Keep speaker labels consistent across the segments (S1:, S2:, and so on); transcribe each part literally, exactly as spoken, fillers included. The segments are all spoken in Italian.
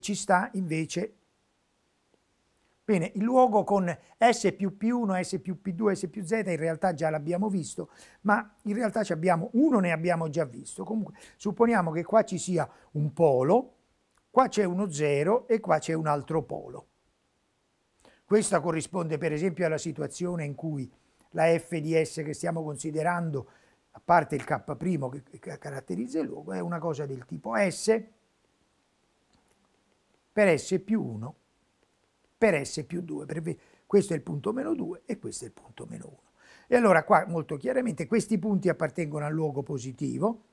S1: ci sta invece, bene, il luogo con S più P uno, S più P due, S più Z in realtà già l'abbiamo visto, ma in realtà ci abbiamo, uno ne abbiamo già visto. Comunque supponiamo che qua ci sia un polo, qua c'è uno zero e qua c'è un altro polo. Questa corrisponde per esempio alla situazione in cui la f di S che stiamo considerando, a parte il K' che, che caratterizza il luogo, è una cosa del tipo S per S più uno per S più due. Per questo è il punto meno due e questo è il punto meno uno. E allora qua molto chiaramente questi punti appartengono al luogo positivo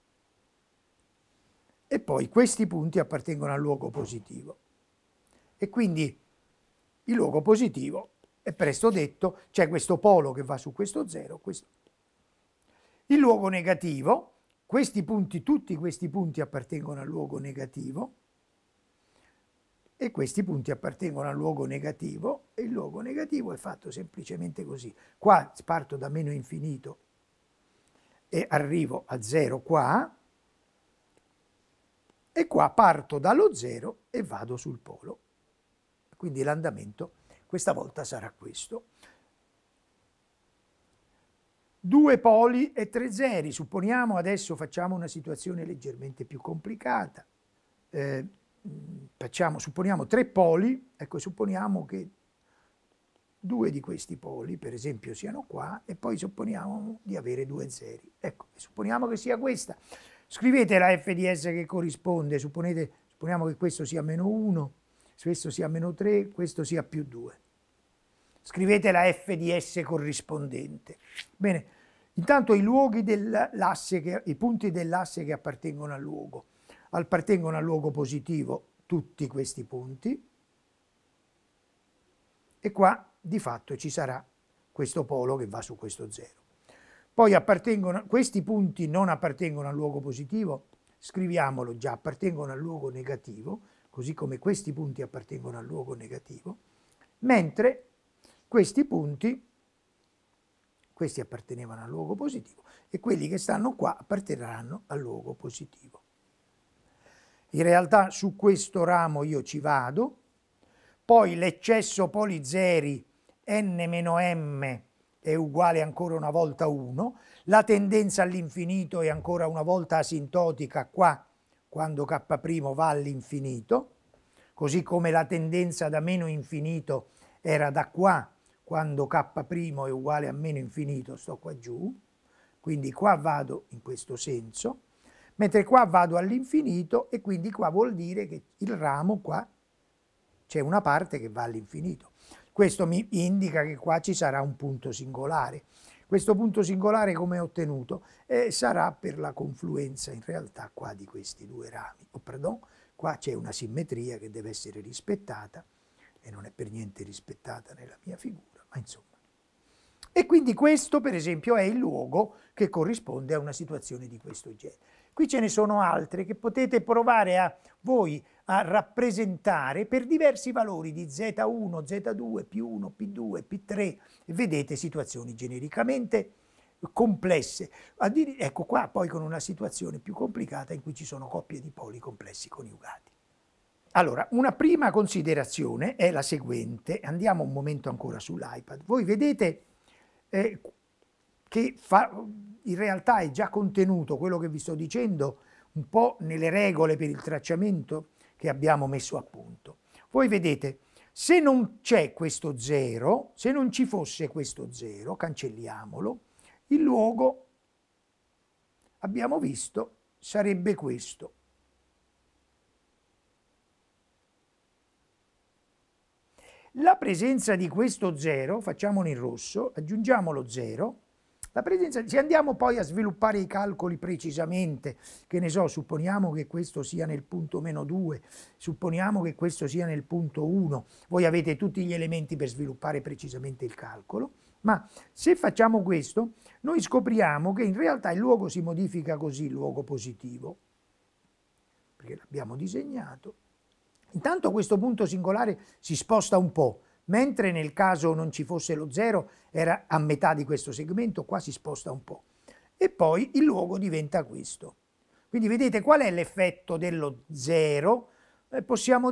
S1: e poi questi punti appartengono al luogo positivo. E quindi il luogo positivo è presto detto, c'è questo polo che va su questo zero, questo. Il luogo negativo, questi punti, tutti questi punti appartengono al luogo negativo e questi punti appartengono al luogo negativo e il luogo negativo è fatto semplicemente così. Qua parto da meno infinito e arrivo a zero qua e qua parto dallo zero e vado sul polo. Quindi l'andamento questa volta sarà questo. Due poli e tre zeri. Supponiamo adesso facciamo una situazione leggermente più complicata. Eh, facciamo, supponiamo tre poli, ecco, supponiamo che due di questi poli, per esempio, siano qua e poi supponiamo di avere due zeri. Ecco, supponiamo che sia questa. Scrivete la f di S che corrisponde, supponete, supponiamo che questo sia meno uno, questo sia meno tre, questo sia più due. Scrivete la f di S corrispondente. Bene, intanto i luoghi dell'asse, che, i punti dell'asse che appartengono al luogo, appartengono al luogo positivo tutti questi punti e qua di fatto ci sarà questo polo che va su questo zero. Poi appartengono, questi punti non appartengono al luogo positivo, scriviamolo già, appartengono al luogo negativo, così come questi punti appartengono al luogo negativo, mentre questi punti, questi appartenevano al luogo positivo e quelli che stanno qua apparterranno al luogo positivo. In realtà su questo ramo io ci vado, poi l'eccesso polizeri n-m è uguale ancora una volta a uno, la tendenza all'infinito è ancora una volta asintotica qua, quando K' va all'infinito, così come la tendenza da meno infinito era da qua, quando K' è uguale a meno infinito, sto qua giù, quindi qua vado in questo senso, mentre qua vado all'infinito e quindi qua vuol dire che il ramo qua c'è una parte che va all'infinito. Questo mi indica che qua ci sarà un punto singolare. Questo punto singolare come è ottenuto? Eh, sarà per la confluenza in realtà qua di questi due rami. Oh, pardon, qua c'è una simmetria che deve essere rispettata e non è per niente rispettata nella mia figura, ma insomma. E quindi questo per esempio è il luogo che corrisponde a una situazione di questo genere. Qui ce ne sono altre che potete provare a voi a rappresentare per diversi valori di Z uno, Z due, P uno, P due, P tre, e vedete situazioni genericamente complesse. Ecco qua poi con una situazione più complicata in cui ci sono coppie di poli complessi coniugati. Allora, una prima considerazione è la seguente, andiamo un momento ancora sull'iPad. Voi vedete eh, che fa, in realtà è già contenuto quello che vi sto dicendo un po' nelle regole per il tracciamento che abbiamo messo a punto. Voi vedete, se non c'è questo zero, se non ci fosse questo zero, cancelliamolo, il luogo, abbiamo visto, sarebbe questo. La presenza di questo zero, facciamolo in rosso, aggiungiamo lo zero, la presenza, se andiamo poi a sviluppare i calcoli precisamente, che ne so, supponiamo che questo sia nel punto meno due, supponiamo che questo sia nel punto uno, voi avete tutti gli elementi per sviluppare precisamente il calcolo, ma se facciamo questo, noi scopriamo che in realtà il luogo si modifica così, il luogo positivo, perché l'abbiamo disegnato. Intanto questo punto singolare si sposta un po', mentre nel caso non ci fosse lo zero era a metà di questo segmento, qua si sposta un po'. E poi il luogo diventa questo. Quindi vedete qual è l'effetto dello zero? eh, possiamo